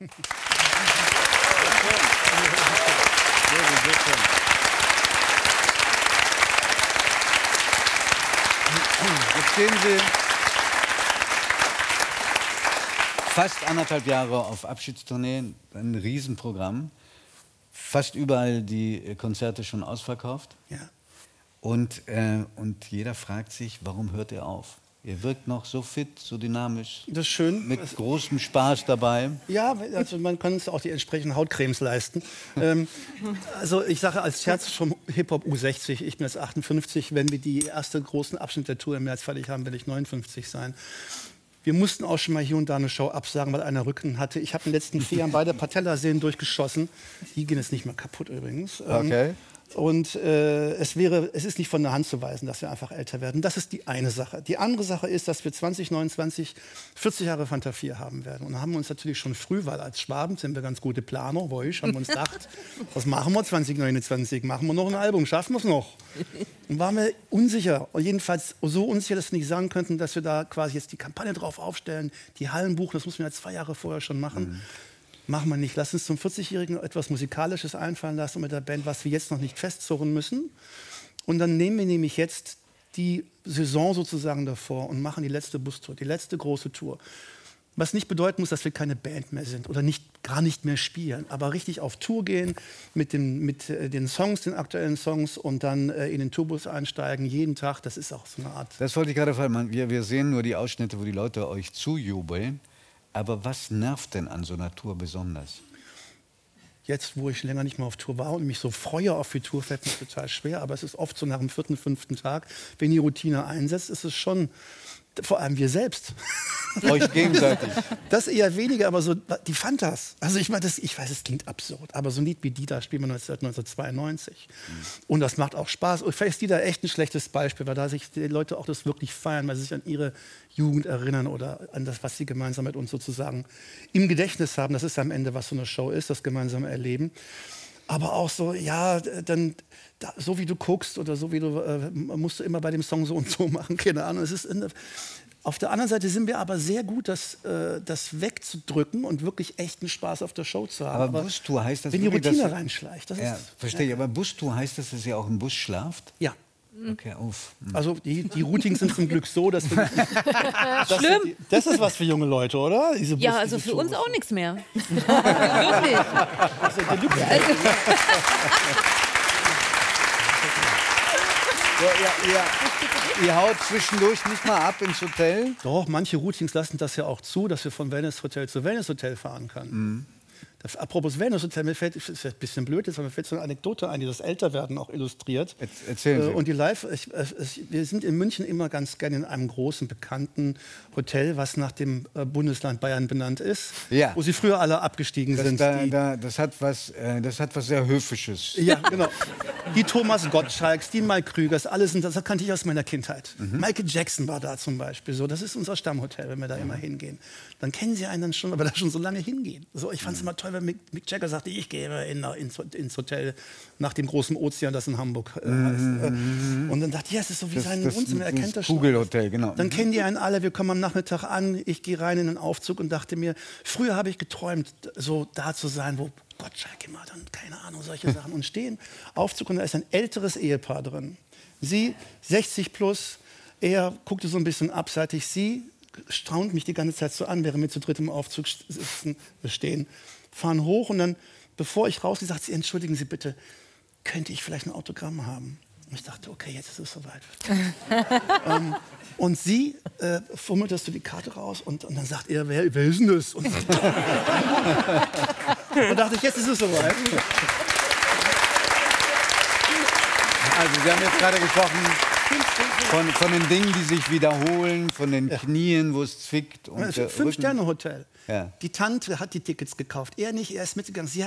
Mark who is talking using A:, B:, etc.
A: Jetzt stehen Sie fast 1,5 Jahre auf Abschiedstournee, ein Riesenprogramm. Fast überall die Konzerte schon ausverkauft.
B: Ja.
A: Und jeder fragt sich, warum hört er auf? Ihr wirkt noch so fit, so dynamisch.
B: Das ist schön.
A: Mit großem Spaß dabei.
B: Ja, also man kann uns auch die entsprechenden Hautcremes leisten. Also ich sage als Scherz schon Hip-Hop U60, ich bin jetzt 58. Wenn wir die erste großen Abschnitt der Tour im März fertig haben, werde ich 59 sein. Wir mussten auch schon mal hier und da eine Show absagen, weil einer Rücken hatte. Ich habe in den letzten 4 Jahren beide Patellasehnen durchgeschossen. Die gehen jetzt nicht mehr kaputt übrigens.
A: Okay.
B: Und es ist nicht von der Hand zu weisen, dass wir einfach älter werden. Das ist die eine Sache. Die andere Sache ist, dass wir 2029 40 Jahre Fanta 4 haben werden. Und da haben wir uns natürlich schon früh, weil als Schwaben sind wir ganz gute Planer, haben wir uns gedacht, was machen wir 2029? Machen wir noch ein Album? Schaffen wir es noch? Und waren wir unsicher. Und jedenfalls so unsicher, dass wir nicht sagen könnten, dass wir da quasi jetzt die Kampagne drauf aufstellen, die Hallen buchen. Das mussten wir ja 2 Jahre vorher schon machen. Machen wir nicht. Lass uns zum 40-Jährigen etwas Musikalisches einfallen lassen mit der Band, was wir jetzt noch nicht festzurren müssen. Und dann nehmen wir nämlich jetzt die Saison sozusagen davor und machen die letzte Bustour, die letzte große Tour. Was nicht bedeuten muss, dass wir keine Band mehr sind oder gar nicht mehr spielen, aber richtig auf Tour gehen mit den Songs, den aktuellen Songs und dann in den Tourbus einsteigen, jeden Tag. Das ist auch so eine Art...
A: Das wollte ich gerade fragen. Wir sehen nur die Ausschnitte, wo die Leute euch zujubeln. Aber was nervt denn an so einer Tour besonders?
B: Jetzt, wo ich länger nicht mehr auf Tour war und mich so freue auf die Tour, fällt mir total schwer. Aber es ist oft so nach dem 4., 5. Tag, wenn die Routine einsetzt, ist es schon, vor allem wir selbst.
A: Euch gegenseitig?
B: Das eher weniger, aber so die Fantas. Also ich meine, ich weiß, es klingt absurd, aber so ein Lied wie Dieter spielen wir seit 1992. Und das macht auch Spaß. Und vielleicht ist Dieter echt ein schlechtes Beispiel, weil da sich die Leute auch das wirklich feiern, weil sie sich an ihre Jugend erinnern oder an das, was sie gemeinsam mit uns sozusagen im Gedächtnis haben. Das ist am Ende, was so eine Show ist, das gemeinsame Erleben. Aber auch so, ja, dann so wie du guckst oder so wie du, musst du immer bei dem Song so und so machen, keine Ahnung. Auf der anderen Seite sind wir aber sehr gut, das wegzudrücken und wirklich echten Spaß auf der Show zu haben.
A: Aber Bustour heißt das,
B: wenn die Routine reinschleicht. Das
A: ja,
B: ist,
A: verstehe ich. Aber Bustour heißt das, dass ihr auch im Bus schlaft?
B: Ja.
A: Okay, uff.
B: Also die Routings sind zum Glück so, dass wir... Schlimm. Das ist was für junge Leute, oder?
C: Ja, also für uns auch nichts mehr. Wirklich.
A: Ihr haut zwischendurch nicht mal ab ins Hotel?
B: Doch, manche Routings lassen das ja auch zu, dass wir von Wellness-Hotel zu Wellness-Hotel fahren können. Apropos Wellness-Hotel, mir fällt, das ist ein bisschen blöd, aber mir fällt so eine Anekdote ein, die das Älterwerden auch illustriert.
A: Erzählen Sie.
B: Und die wir sind in München immer ganz gerne in einem großen, bekannten Hotel, was nach dem Bundesland Bayern benannt ist,
A: ja,
B: wo sie früher alle abgestiegen sind.
A: Das hat was sehr Höfisches.
B: Ja, genau. Die Thomas Gottschalks, die Mike Krügers, alles sind, das kannte ich aus meiner Kindheit. Michael Jackson war da zum Beispiel. So, das ist unser Stammhotel, wenn wir da immer hingehen. Dann kennen sie einen dann schon, aber da schon so lange hingehen. So, ich fand es immer toll, wenn Mick Jagger sagte, ich gehe ins Hotel nach dem großen Ozean, das in Hamburg heißt. Und dann dachte ich, ja, es ist so wie sein Wohnzimmer, er kennt das schon.
A: Kugelhotel, genau.
B: Dann kennen die einen alle, wir kommen am Nachmittag an, ich gehe rein in den Aufzug und dachte mir, früher habe ich geträumt, so da zu sein, wo Gottschalk immer dann, keine Ahnung, solche Sachen. Und stehen, Aufzug, und da ist ein älteres Ehepaar drin. Sie, 60 plus, er guckte so ein bisschen abseitig, sie staunt mich die ganze Zeit so an, während wir zu dritt im Aufzug stehen, fahren hoch und dann, bevor ich rausgehe, sagt sie, entschuldigen Sie bitte, könnte ich vielleicht ein Autogramm haben? Und ich dachte, okay, jetzt ist es soweit. Und sie fummelt das so die Karte raus und dann sagt er, wer ist denn das? Und dachte ich, jetzt ist es soweit.
A: Also Sie haben jetzt gerade gesprochen von den Dingen, die sich wiederholen, von den Knien, wo es zwickt. Und
B: 5-Sterne-Hotel.
A: Ja.
B: Die Tante hat die Tickets gekauft, er nicht, er ist mitgegangen. Sie